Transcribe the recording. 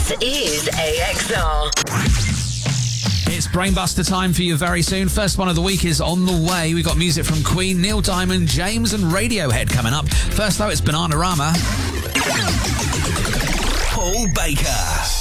This is AXR. It's Brainbuster time for you very soon. First one of the week is on the way. We got music from Queen, Neil Diamond, James and Radiohead coming up. First though, it's Bananarama. Paul Baker.